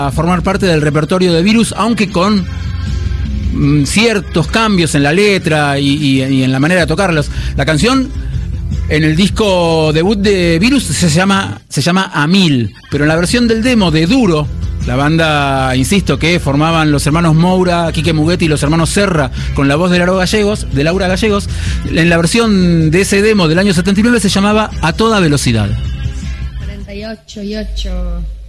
a formar parte del repertorio de Virus, aunque con ciertos cambios en la letra y en la manera de tocarlos. La canción en el disco debut de Virus se llama A Mil, pero en la versión del demo de Duro, la banda, insisto, que formaban los hermanos Moura, Quique Muguetti y los hermanos Serra, con la voz de Laura Gallegos, en la versión de ese demo del año 79 se llamaba A Toda Velocidad. 48 y 8.